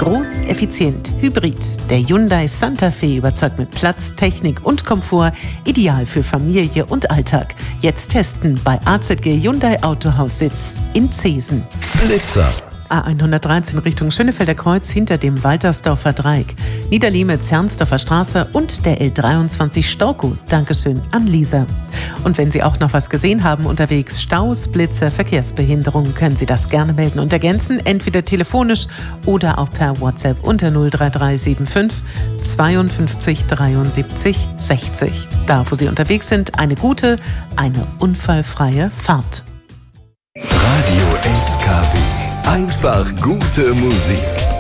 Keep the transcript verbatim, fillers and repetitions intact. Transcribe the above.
Groß, effizient, hybrid. Der Hyundai Santa Fe überzeugt mit Platz, Technik und Komfort. Ideal für Familie und Alltag. Jetzt testen bei A Z G Hyundai Autohaus Sitz in Zeesen. Blitzer. A hundertdreizehn Richtung Schönefelder Kreuz hinter dem Waltersdorfer Dreieck. Niederlieme Zernsdorfer Straße und der L dreiundzwanzig Staukow. Dankeschön an Lisa. Und wenn Sie auch noch was gesehen haben unterwegs, Staus, Blitze, Verkehrsbehinderungen, können Sie das gerne melden und ergänzen, entweder telefonisch oder auch per WhatsApp unter null drei drei sieben fünf zweiundfünfzig dreiundsiebzig sechzig. Da, wo Sie unterwegs sind, eine gute, eine unfallfreie Fahrt. Radio S K W. Einfach gute Musik.